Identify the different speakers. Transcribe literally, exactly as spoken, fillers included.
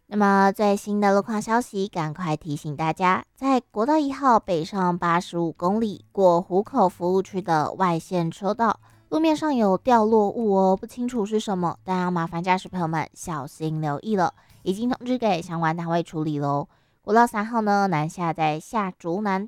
Speaker 1: 那么最新的路况消息，赶快提醒大家，在国道一号北上八十五公里过湖口服务区的外线车道，路面上有掉落物哦，不清楚是什么，但要麻烦驾驶朋友们小心留意了，已经通知给相关单位处理喽。国道三号呢，南下在下竹南